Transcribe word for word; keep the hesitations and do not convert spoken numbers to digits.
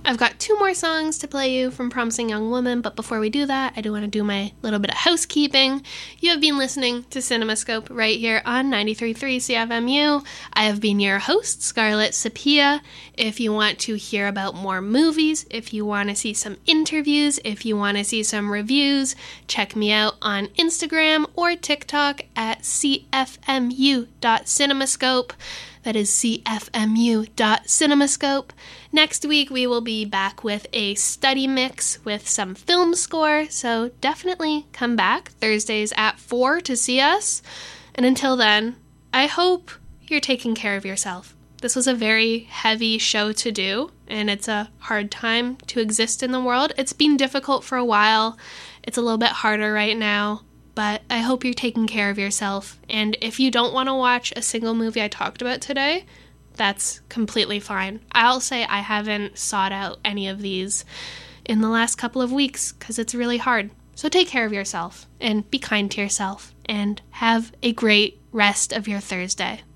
I've got two more songs to play you from Promising Young Woman, but before we do that, I do want to do my little bit of housekeeping. You have been listening to CinemaScope right here on ninety-three point three C F M U. I have been your host, Scarlett Sapia. If you want to hear about more movies, if you want to see some interviews, if you want to see some reviews, check me out on Instagram or TikTok at c f m u dot cinemascope. That is c f m u dot cinemascope. Next week, we will be back with a study mix with some film score, so definitely come back Thursdays at four to see us. And until then, I hope you're taking care of yourself. This was a very heavy show to do, and it's a hard time to exist in the world. It's been difficult for a while. It's a little bit harder right now. But I hope you're taking care of yourself. And if you don't want to watch a single movie I talked about today, that's completely fine. I'll say I haven't sought out any of these in the last couple of weeks because it's really hard. So take care of yourself and be kind to yourself and have a great rest of your Thursday.